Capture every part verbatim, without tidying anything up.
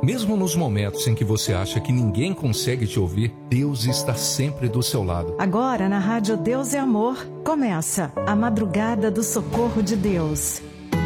Mesmo nos momentos em que você acha que ninguém consegue te ouvir, Deus está sempre do seu lado. Agora, na Rádio Deus é Amor, começa a Madrugada do Socorro de Deus.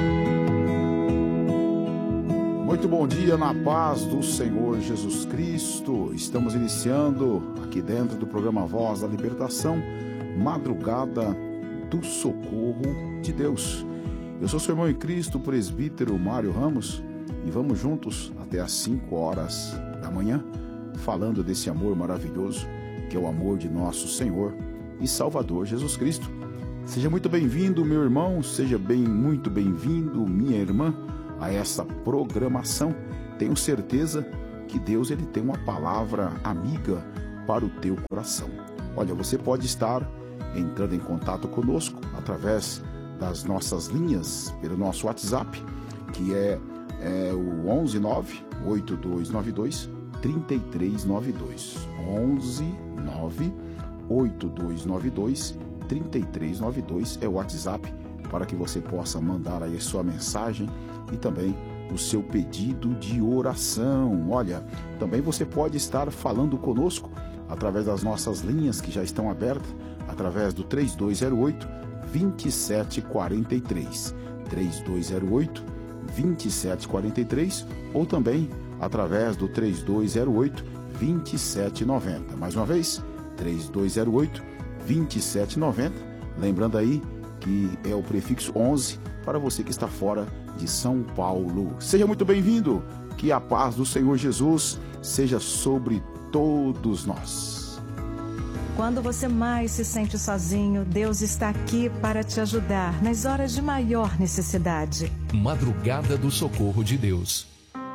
Muito bom dia, na paz do Senhor Jesus Cristo. Estamos iniciando aqui dentro do programa Voz da Libertação, Madrugada do Socorro de Deus. Eu sou seu irmão em Cristo, presbítero Mário Ramos, e vamos juntos até às cinco horas da manhã, falando desse amor maravilhoso, que é o amor de nosso Senhor e Salvador Jesus Cristo. Seja muito bem-vindo, meu irmão, seja bem, muito bem-vindo, minha irmã, a essa programação. Tenho certeza que Deus ele tem uma palavra amiga para o teu coração. Olha, você pode estar entrando em contato conosco através das nossas linhas, pelo nosso WhatsApp, que é, é o onze nove oito dois nove dois três três nove dois. onze nove oito dois nove dois três três nove dois é o WhatsApp para que você possa mandar aí a sua mensagem e também o seu pedido de oração. Olha, também você pode estar falando conosco através das nossas linhas que já estão abertas, através do três dois zero oito, dois sete quatro três, três dois zero oito, dois sete quatro três, ou também através do três dois zero oito, dois sete nove zero. Mais uma vez, três dois zero oito, dois sete nove zero. Lembrando aí que é o prefixo onze para você que está fora de São Paulo. Seja muito bem-vindo, que a paz do Senhor Jesus seja sobre todos nós. Quando você mais se sente sozinho, Deus está aqui para te ajudar nas horas de maior necessidade. Madrugada do Socorro de Deus.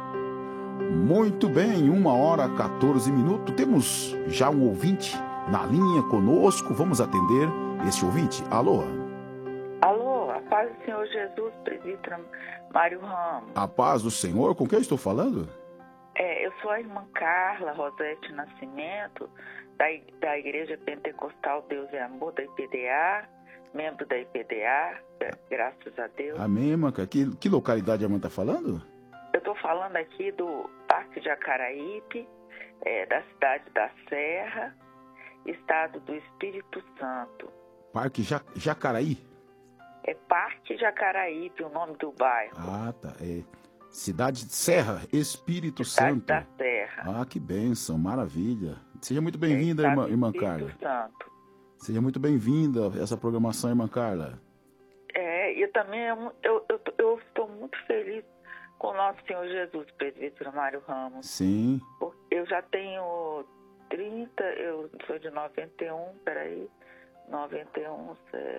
Muito bem, uma hora e quatorze minutos. Temos já um ouvinte na linha conosco. Vamos atender esse ouvinte. Alô? Alô, a paz do Senhor Jesus, presbítero Mário Ramos. A paz do Senhor, com quem eu estou falando? É, eu sou a irmã Carla Rosete Nascimento, da, da Igreja Pentecostal Deus é Amor, da I P D A, membro da I P D A, graças a Deus. Amém, irmã. Que, que localidade a irmã está falando? Eu estou falando aqui do Parque Jacaraípe, é, da cidade da Serra, estado do Espírito Santo. Parque ja- Jacaraí? É Parque Jacaraípe, o nome do bairro. Ah, tá. É Cidade de Serra, Espírito cidade Santo. da Serra. Ah, que bênção, maravilha. Seja muito bem-vinda, é irmã, irmã Carla. Carla. Santo. Seja muito bem-vinda a essa programação, irmã Carla. É, eu também eu, eu, eu, eu estou muito feliz com o nosso Senhor Jesus, presbítero Mário Ramos. Sim. Eu já tenho trinta, eu sou de noventa e um, peraí, noventa e um,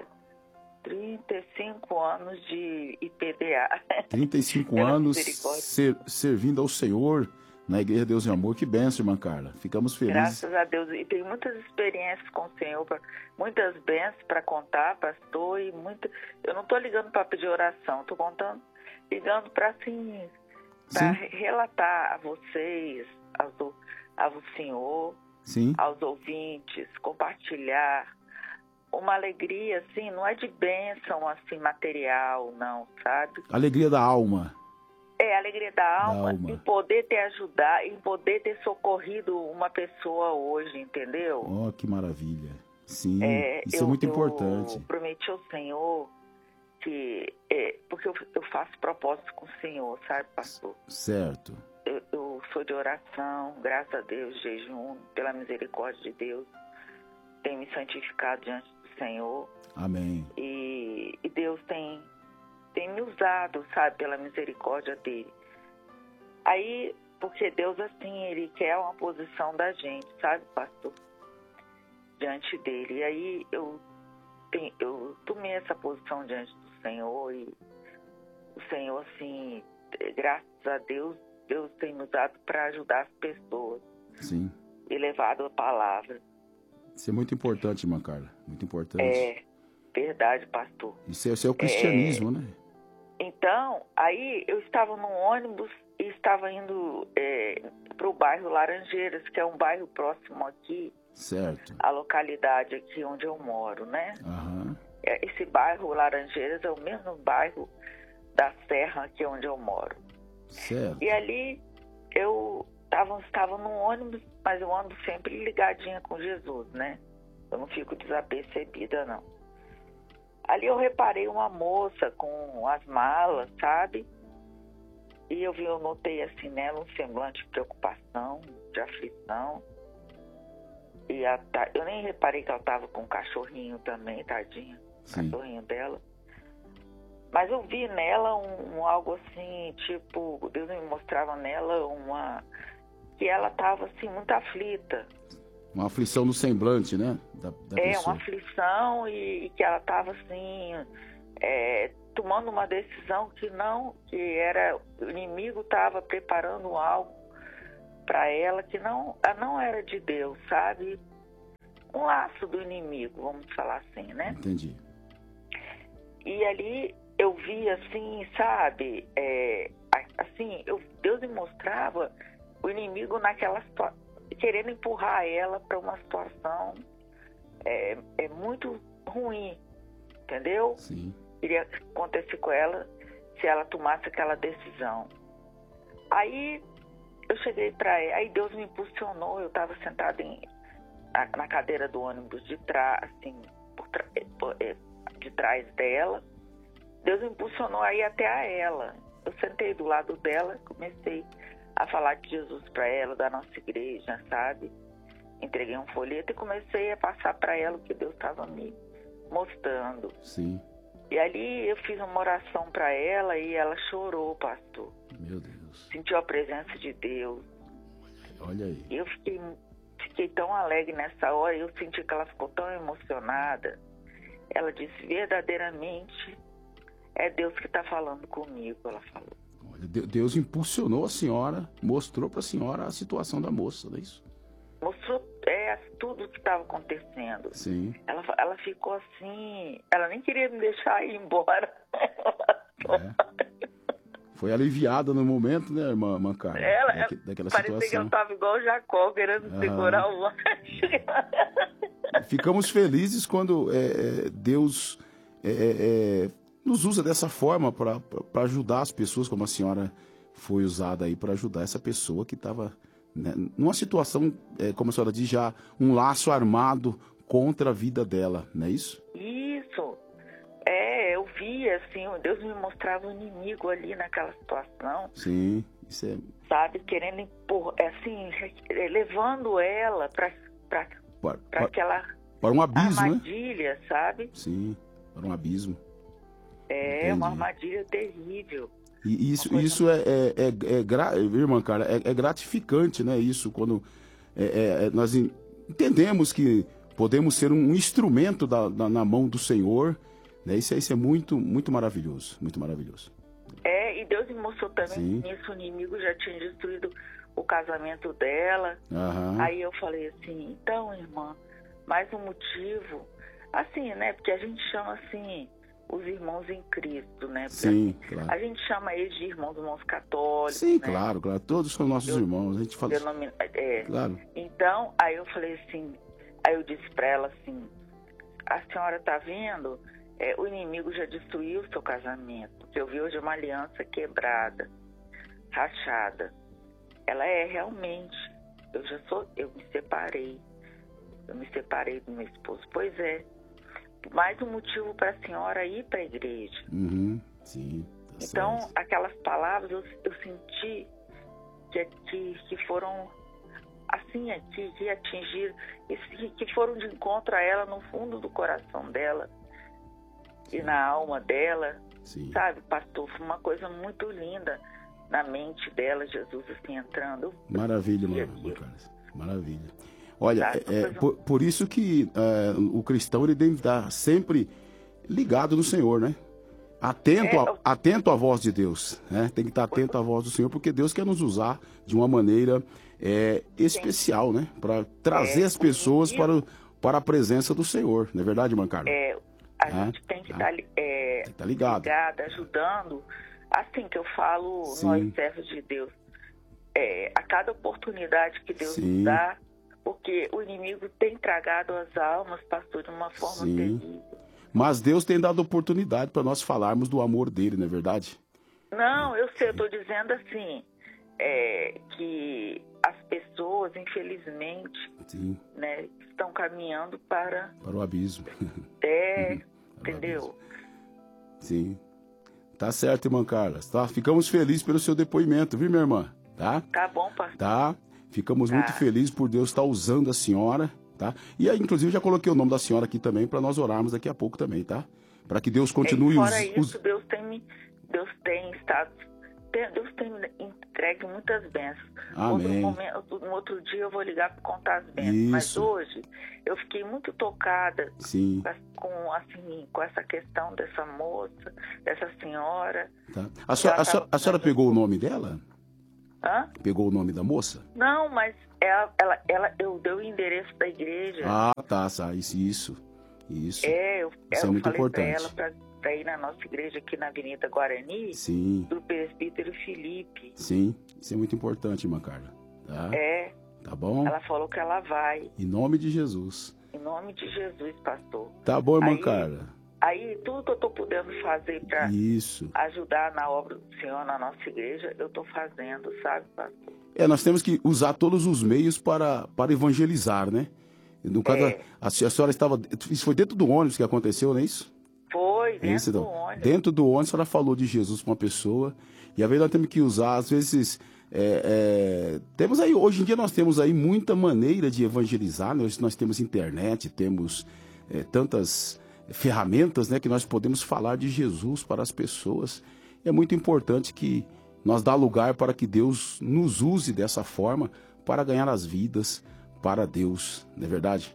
trinta e cinco anos de I P D A. trinta e cinco anos ser, servindo ao Senhor na Igreja Deus e Amor. Que bênção, irmã Carla. Ficamos felizes. Graças a Deus. E tenho muitas experiências com o Senhor, muitas bênçãos para contar, pastor, e muita... Eu não estou ligando para pedir oração, estou contando, ligando para assim, para relatar a vocês, ao, ao Senhor, Sim. aos ouvintes, compartilhar uma alegria, assim, não é de bênção, assim, material, não, sabe? Alegria da alma. É, a alegria da alma, da alma, em poder ter ajudado, em poder ter socorrido uma pessoa hoje, entendeu? Oh, que maravilha. Sim, é, isso eu, é muito eu importante. Eu prometi ao Senhor que... É, porque eu, eu faço propósito com o Senhor, sabe, pastor? Certo. Eu, eu sou de oração, graças a Deus, jejum, pela misericórdia de Deus. Tenho me santificado diante do Senhor. Amém. E, e Deus tem, tem me usado, sabe, pela misericórdia dele. Aí, porque Deus, assim, ele quer uma posição da gente, sabe, pastor? Diante dele. E aí, eu, tem, eu tomei essa posição diante do Senhor e o Senhor, assim, graças a Deus, Deus tem me usado para ajudar as pessoas. Sim. E levado a palavra. Isso é muito importante, irmã Carla. Muito importante. É, verdade, pastor. Isso é, isso é o cristianismo, é, né? Então, aí eu estava num ônibus e estava indo é, para o bairro Laranjeiras, que é um bairro próximo aqui. Certo. A localidade aqui onde eu moro, né? Aham. Esse bairro Laranjeiras é o mesmo bairro da Serra aqui onde eu moro. Certo. E ali eu tava, estava no ônibus, mas eu ando sempre ligadinha com Jesus, né? Eu não fico desapercebida, não. Ali eu reparei uma moça com as malas, sabe? E eu vi, eu notei assim nela um semblante de preocupação, de aflição. E a, eu nem reparei que ela estava com um cachorrinho também, tadinha, o cachorrinho dela. Mas eu vi nela um, um algo assim, tipo, Deus me mostrava nela uma... que ela estava assim, muito aflita. Uma aflição no semblante, né? Da, da é, pessoa. uma aflição e, e que ela estava assim, é, tomando uma decisão que não, que era, o inimigo estava preparando algo para ela que não, não era de Deus, sabe? Um laço do inimigo, vamos falar assim, né? Entendi. E ali eu vi assim, sabe? É, assim, eu, Deus me mostrava o inimigo naquela situação, querendo empurrar ela para uma situação é, é muito ruim, entendeu? Sim. Iria acontecer com ela se ela tomasse aquela decisão. Aí eu cheguei para ela, aí Deus me impulsionou, eu estava sentada em, na, na cadeira do ônibus de trás, assim, por tra, por, de trás dela. Deus me impulsionou aí até a ela. Eu sentei do lado dela, comecei a falar de Jesus para ela, da nossa igreja, sabe? Entreguei um folheto e comecei a passar para ela o que Deus estava me mostrando. Sim. E ali eu fiz uma oração para ela e ela chorou, pastor. Meu Deus. Sentiu a presença de Deus. Olha aí. E eu fiquei, fiquei tão alegre nessa hora, eu senti que ela ficou tão emocionada. Ela disse, verdadeiramente, é Deus que está falando comigo, ela falou. Deus impulsionou a senhora, mostrou para a senhora a situação da moça, não é isso? Mostrou é, tudo o que estava acontecendo. Sim. Ela, ela ficou assim, ela nem queria me deixar ir embora. É. Foi aliviada no momento, né, irmã, irmã Carla? Ela, Daque, daquela parecia situação. que ela estava igual o Jacó, querendo ah. segurar o anjo. Ficamos felizes quando é, Deus... É, é, nos usa dessa forma para ajudar as pessoas, como a senhora foi usada aí para ajudar essa pessoa que estava, né, numa situação, é, como a senhora diz, já um laço armado contra a vida dela, não é isso? Isso. É, eu vi, assim, Deus me mostrava o inimigo ali naquela situação. Sim, isso é... Sabe, querendo impor, assim, levando ela para aquela para um abismo, armadilha, né? Sabe? Sim, para um abismo. É, Entendi. Uma armadilha terrível. E isso, isso é, é, é, é gra... irmã Carla, é, é gratificante, né? Isso, quando é, é, nós entendemos que podemos ser um instrumento da, da, na mão do Senhor, né? Isso, isso é muito, muito maravilhoso, muito maravilhoso. É, e Deus me mostrou também Sim. que nisso o inimigo já tinha destruído o casamento dela. Aham. Aí eu falei assim, então, irmã, mais um motivo, assim, né? Porque a gente chama assim... os irmãos em Cristo, né? Porque Sim, claro. A gente chama eles de irmãos, irmãos católicos, Sim, né? claro, claro. Todos são nossos eu, irmãos. A gente fala denomin... é. Claro. Então, aí eu falei assim, aí eu disse para ela assim, a senhora tá vendo? É, o inimigo já destruiu o seu casamento. Porque eu vi hoje uma aliança quebrada, rachada. Ela é realmente, eu já sou, eu me separei. Eu me separei do meu esposo. Pois é. Mais um motivo para a senhora ir para a igreja. Uhum, sim, tá então, certo. Aquelas palavras eu, eu senti que, que, que foram assim, que, que atingiram, que, que foram de encontro a ela no fundo do coração dela, sim. E na alma dela. Sim. Sabe, pastor, foi uma coisa muito linda na mente dela, Jesus assim entrando. Maravilha, maravilha. Maravilha. Olha, é, é, por, por isso que é, o cristão ele deve estar sempre ligado no Senhor, né? Atento, é, a, atento à voz de Deus, né? Tem que estar atento à voz do Senhor, porque Deus quer nos usar de uma maneira é, especial, né? Para trazer é, as pessoas para, o, para a presença do Senhor, não é verdade, irmã Carla? É, a é, gente tem que estar é, tá ligado. ligado, ajudando. Assim que eu falo, Sim. Nós servos de Deus, é, a cada oportunidade que Deus Sim. nos dá, porque o inimigo tem tragado as almas, pastor, de uma forma Sim. terrível. Mas Deus tem dado oportunidade para nós falarmos do amor dele, não é verdade? Não, eu sei, eu estou dizendo assim, é, que as pessoas, infelizmente, Sim. né, estão caminhando para... Para o abismo. É, Uhum. entendeu? Sim. Tá certo, irmã Carla. Tá? Ficamos felizes pelo seu depoimento, viu, minha irmã? Tá? Tá bom, pastor. Tá? Ficamos Tá. muito felizes por Deus estar usando a senhora, tá? E aí, inclusive, eu já coloquei o nome da senhora aqui também para nós orarmos daqui a pouco também, tá? Para que Deus continue E fora us- isso, us- Deus tem, me- Deus tem estado... Deus tem me entregue muitas bênçãos. Outro, Amém. momento, um outro dia eu vou ligar para contar as bênçãos. Mas Isso. hoje eu fiquei muito tocada Sim, com, assim, com essa questão dessa moça, dessa senhora. tá. A senhora, a senhora, a senhora pegou o nome dela? Hã? Pegou o nome da moça? Não, mas ela, ela, ela, eu dei o endereço da igreja. Ah, tá, tá. Isso, isso. Isso. É, eu, Isso é eu muito falei para importante. ela para ir na nossa igreja aqui na Avenida Guarani, Sim, do presbítero Felipe. sim. Isso é muito importante, irmã Carla. Tá? É, Tá bom? ela falou que ela vai. Em nome de Jesus. Em nome de Jesus, pastor. Tá bom, irmã Aí- Carla? Aí, tudo que eu estou podendo fazer para Isso. ajudar na obra do Senhor, na nossa igreja, eu estou fazendo, sabe, pastor? É, nós temos que usar todos os meios para, para evangelizar, né? No caso, É. a, a senhora estava... Isso foi dentro do ônibus que aconteceu, não é isso? Foi, dentro Isso, do então. ônibus. Dentro do ônibus, a senhora falou de Jesus para uma pessoa. E às vezes nós temos que usar, às vezes... é, é, temos aí, hoje em dia nós temos aí muita maneira de evangelizar. Nós, nós temos internet, temos é, tantas ferramentas, né, que nós podemos falar de Jesus para as pessoas. É muito importante que nós dá lugar para que Deus nos use dessa forma para ganhar as vidas para Deus, não é verdade?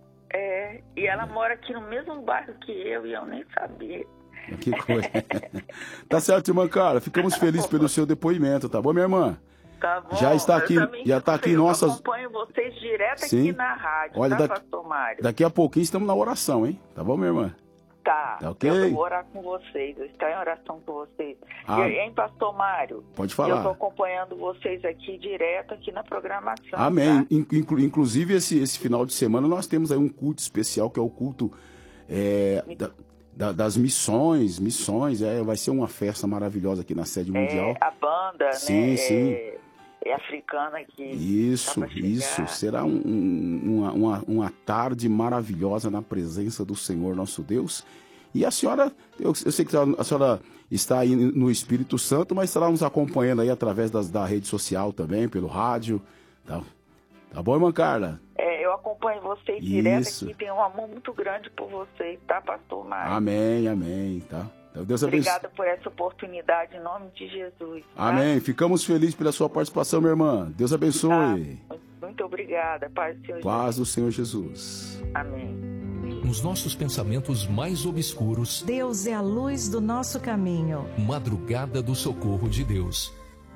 É, e ela mora aqui no mesmo bairro que eu e eu nem sabia. Que coisa. Tá certo, irmã Carla. Ficamos felizes pelo seu depoimento, tá bom, minha irmã? Tá bom? Já está Eu aqui- também já está sei, aqui eu nossas- acompanho vocês direto Sim. aqui na rádio, Olha, tá, daqui- pastor Mário? Daqui a pouquinho estamos na oração, hein? Tá bom, minha irmã? Tá, Tá ok? eu vou orar com vocês, eu estou em oração com vocês. Ah. E, hein, pastor Mário? Pode Eu falar. estou acompanhando vocês aqui direto aqui na programação. Amém. Tá? Inclu- inclusive, esse, esse final de semana nós temos aí um culto especial, que é o culto é, da- da- das missões. Missões, é, vai ser uma festa maravilhosa aqui na sede mundial. É, a banda, Sim, né? sim. É, é africana que Isso, tá pra chegar. isso. Será um- um- uma, uma, uma tarde maravilhosa na presença do Senhor nosso Deus. E a senhora, eu, eu sei que a senhora está aí no Espírito Santo, mas estará nos acompanhando aí através das, da rede social também, pelo rádio. Tá, tá bom, irmã Carla? É, eu acompanho vocês direto Isso. aqui, tenho um amor muito grande por vocês, tá, pastor Mário? Amém, amém, tá? Então, Deus abençoe. Obrigada por essa oportunidade, em nome de Jesus. tá? Amém. Ficamos felizes pela sua participação, minha irmã. Deus abençoe. Tá? Muito obrigada, paz do Senhor Paz do Jesus. Senhor Jesus. Amém. Nos nossos pensamentos mais obscuros, Deus é a luz do nosso caminho. madrugada do socorro de Deus.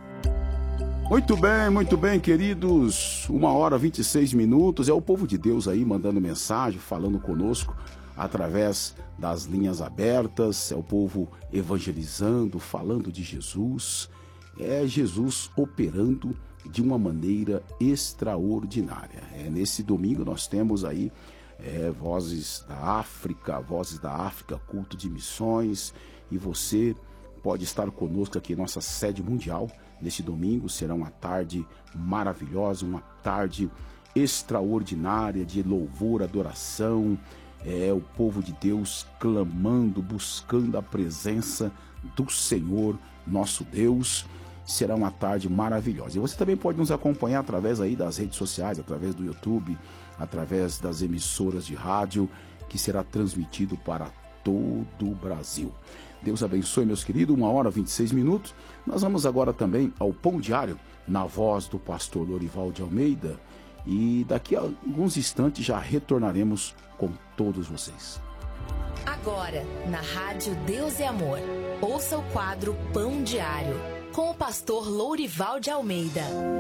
Muito bem, muito bem, queridos. Uma hora e vinte e seis minutos. É o povo de Deus aí mandando mensagem, falando conosco através das linhas abertas. É o povo evangelizando, falando de Jesus. É Jesus operando de uma maneira extraordinária. É, nesse domingo nós temos aí é, Vozes da África, Vozes da África, culto de missões. E você pode estar conosco aqui em nossa sede mundial. Neste domingo será uma tarde maravilhosa, uma tarde extraordinária de louvor, adoração. É o povo de Deus clamando, buscando a presença do Senhor, nosso Deus. Será uma tarde maravilhosa. E você também pode nos acompanhar através aí das redes sociais, através do YouTube, através das emissoras de rádio, que será transmitido para todo o Brasil. Deus abençoe, meus queridos. Uma hora e vinte e seis minutos. Nós vamos agora também ao Pão Diário, na voz do pastor Lorival de Almeida. E daqui a alguns instantes já retornaremos com todos vocês. Agora, na Rádio Deus é Amor, ouça o quadro Pão Diário, com o pastor Lourival de Almeida.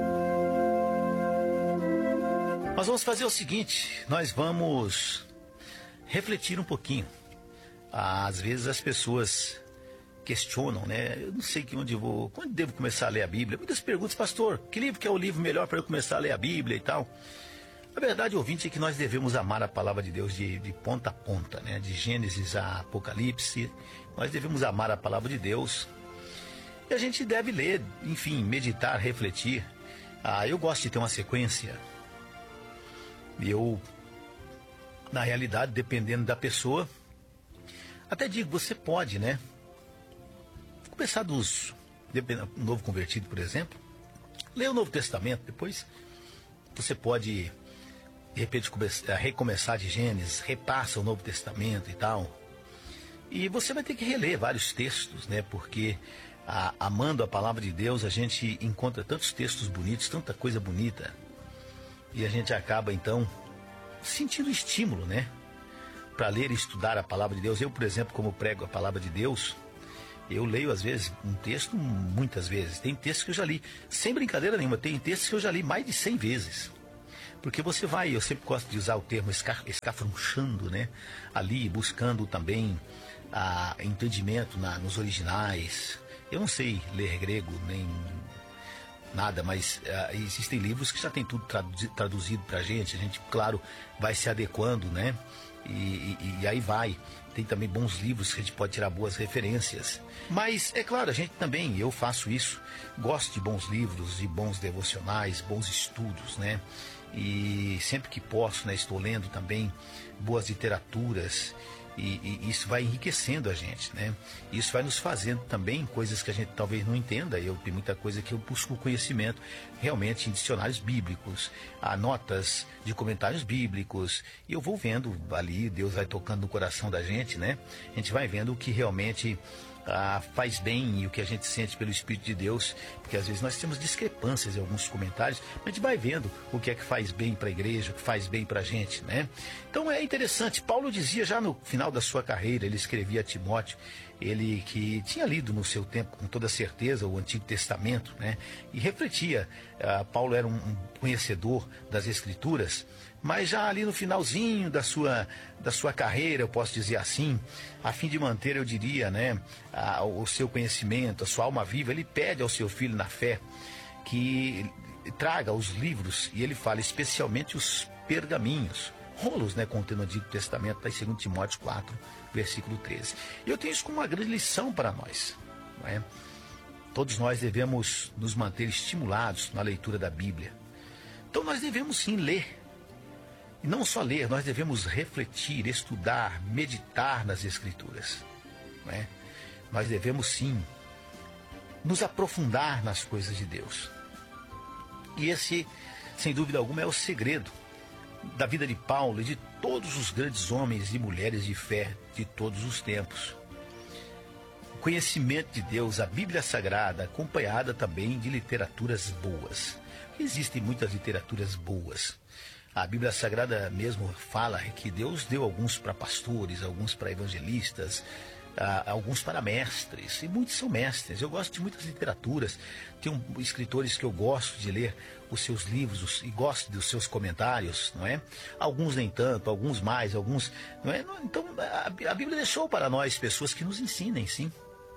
Nós vamos fazer o seguinte, nós vamos refletir um pouquinho. Às vezes as pessoas questionam, né? Eu não sei que onde eu vou, quando devo começar a ler a Bíblia. Muitas perguntas, pastor, que livro que é o livro melhor para eu começar a ler a Bíblia e tal? A verdade, ouvinte, é que nós devemos amar a palavra de Deus de, de ponta a ponta, né? De Gênesis a Apocalipse. Nós devemos amar a palavra de Deus E a gente deve ler, enfim, meditar, refletir. Ah, eu gosto de ter uma sequência. Eu, na realidade, dependendo da pessoa, até digo, você pode, né? Começar dos, um novo convertido, por exemplo, ler o Novo Testamento, depois você pode, de repente, recomeçar de Gênesis, repassa o Novo Testamento e tal. E você vai ter que reler vários textos, né? Porque a, amando a palavra de Deus, a gente encontra tantos textos bonitos, tanta coisa bonita. E a gente acaba, então, sentindo estímulo, né? Para ler e estudar a palavra de Deus. Eu, por exemplo, como prego a palavra de Deus, eu leio, às vezes, um texto muitas vezes. Tem textos que eu já li, sem brincadeira nenhuma, tem textos que eu já li mais de cem vezes. Porque você vai, eu sempre gosto de usar o termo esca, escafrunchando, né? Ali, buscando também a entendimento na, nos originais. Eu não sei ler grego, nem nada, mas uh, existem livros que já tem tudo traduzido, traduzido para a gente. A gente, claro, vai se adequando, né? E, e, e aí vai. Tem também bons livros que a gente pode tirar boas referências. Mas, é claro, a gente também, eu faço isso. Gosto de bons livros, de bons devocionais, bons estudos, né? E sempre que posso, né, estou lendo também boas literaturas. E, e isso vai enriquecendo a gente, né? Isso vai nos fazendo também coisas que a gente talvez não entenda. Eu tem muita coisa que eu busco conhecimento realmente em dicionários bíblicos, há notas de comentários bíblicos, e eu vou vendo ali, Deus vai tocando no coração da gente, né? A gente vai vendo o que realmente ah, faz bem e o que a gente sente pelo Espírito de Deus, porque às vezes nós temos discrepâncias em alguns comentários, mas a gente vai vendo o que é que faz bem para a igreja, o que faz bem para a gente, né? Então é interessante, Paulo dizia já no final da sua carreira, ele escrevia a Timóteo, ele que tinha lido no seu tempo com toda certeza o Antigo Testamento, né? E refletia, uh, Paulo era um, um conhecedor das Escrituras, mas já ali no finalzinho da sua, da sua carreira, eu posso dizer assim, a fim de manter, eu diria, né, a, o seu conhecimento, a sua alma viva, ele pede ao seu filho na fé que traga os livros, e ele fala especialmente os pergaminhos, rolos, né, contendo o Antigo Testamento, está em dois Timóteo quatro, versículo treze. E eu tenho isso como uma grande lição para nós, não é? Todos nós devemos nos manter estimulados na leitura da Bíblia. Então nós devemos sim ler. E não só ler, nós devemos refletir, estudar, meditar nas Escrituras, não é? Nós devemos sim nos aprofundar nas coisas de Deus. E esse, sem dúvida alguma, é o segredo da vida de Paulo e de todos os grandes homens e mulheres de fé de todos os tempos. O conhecimento de Deus, a Bíblia Sagrada, acompanhada também de literaturas boas. Existem muitas literaturas boas. A Bíblia Sagrada mesmo fala que Deus deu alguns para pastores, alguns para evangelistas, Uh, alguns para mestres, e muitos são mestres. Eu gosto de muitas literaturas, tenho escritores que eu gosto de ler os seus livros os, e gosto dos seus comentários, não é? Alguns nem tanto, alguns mais, alguns, não é? Então a, a Bíblia deixou para nós pessoas que nos ensinem, sim.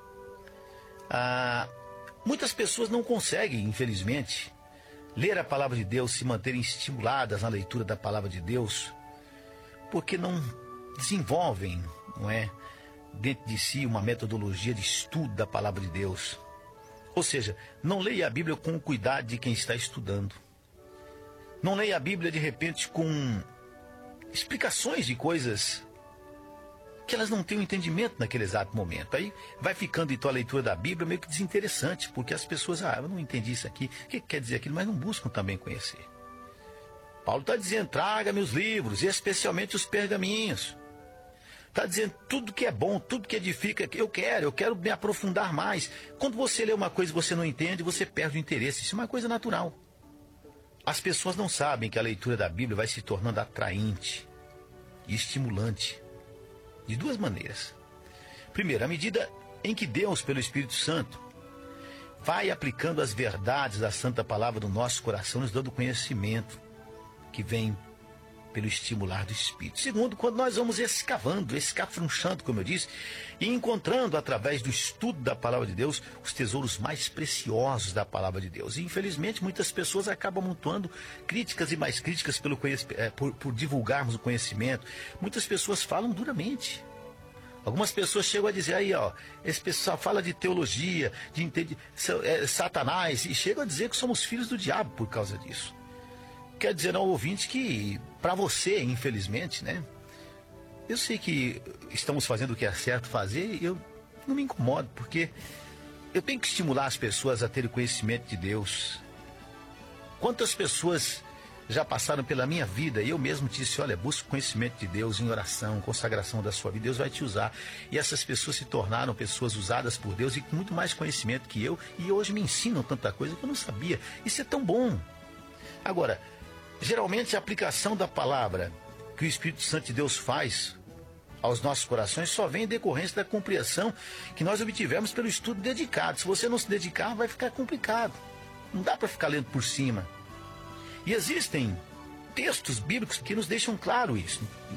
Uh, muitas pessoas não conseguem, infelizmente, ler a palavra de Deus, se manterem estimuladas na leitura da palavra de Deus, porque não desenvolvem, não é, dentro de si uma metodologia de estudo da palavra de Deus. Ou seja, não leia a Bíblia com o cuidado de quem está estudando. Não leia a Bíblia de repente com explicações de coisas que elas não têm um entendimento naquele exato momento. Aí vai ficando então a leitura da Bíblia meio que desinteressante, porque as pessoas, ah, eu não entendi isso aqui, o que quer dizer aquilo, mas não buscam também conhecer. Paulo está dizendo, traga-me os livros, especialmente os pergaminhos. Está dizendo tudo que é bom, tudo que edifica, eu quero, eu quero me aprofundar mais. Quando você lê uma coisa que você não entende, você perde o interesse. Isso é uma coisa natural. As pessoas não sabem que a leitura da Bíblia vai se tornando atraente e estimulante. De duas maneiras. Primeiro, à medida em que Deus, pelo Espírito Santo, vai aplicando as verdades da Santa Palavra no nosso coração, nos dando conhecimento que vem pelo estimular do Espírito. Segundo, quando nós vamos escavando, escafrunchando, como eu disse, e encontrando através do estudo da Palavra de Deus os tesouros mais preciosos da Palavra de Deus. E infelizmente muitas pessoas acabam amontoando críticas e mais críticas pelo por, por divulgarmos o conhecimento. Muitas pessoas falam duramente. Algumas pessoas chegam a dizer aí, ó, esse pessoal fala de teologia, de entende, é, Satanás, e chegam a dizer que somos filhos do diabo por causa disso. Quer dizer ao ouvinte que, para você, infelizmente, né? Eu sei que estamos fazendo o que é certo fazer e eu não me incomodo, porque eu tenho que estimular as pessoas a terem conhecimento de Deus. Quantas pessoas já passaram pela minha vida e eu mesmo disse, olha, busca o conhecimento de Deus em oração, consagração da sua vida, Deus vai te usar. E essas pessoas se tornaram pessoas usadas por Deus e com muito mais conhecimento que eu, e hoje me ensinam tanta coisa que eu não sabia. Isso é tão bom. Agora, geralmente a aplicação da palavra que o Espírito Santo de Deus faz aos nossos corações só vem em decorrência da compreensão que nós obtivemos pelo estudo dedicado. Se você não se dedicar, vai ficar complicado. Não dá para ficar lendo por cima. E existem textos bíblicos que nos deixam claro isso.